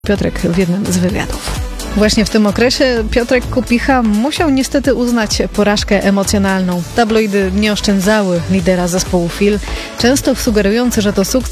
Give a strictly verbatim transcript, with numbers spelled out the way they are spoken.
Piotrek w jednym z wywiadów. Właśnie w tym okresie Piotrek Kupicha musiał niestety uznać porażkę emocjonalną. Tabloidy nie oszczędzały lidera zespołu Feel, często sugerujący, że to sukces